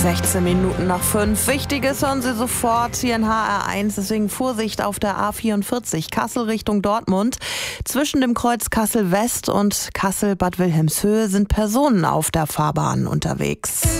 16 Minuten nach 5. Wichtiges hören Sie sofort hier in HR1. Deswegen Vorsicht auf der A44 Kassel Richtung Dortmund. Zwischen dem Kreuz Kassel West und Kassel Bad Wilhelmshöhe sind Personen auf der Fahrbahn unterwegs.